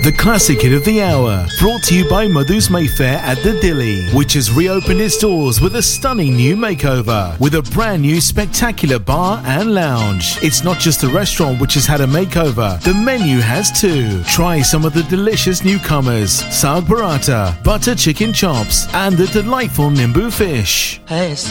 the classic hit of the hour, brought to you by Madhu's Mayfair at the Dilly, which has reopened its doors with a stunning new makeover, with a brand new spectacular bar and lounge. It's not just the restaurant which has had a makeover, the menu has too. Try some of the delicious newcomers, saag paratha, butter chicken chops, and the delightful nimbu fish.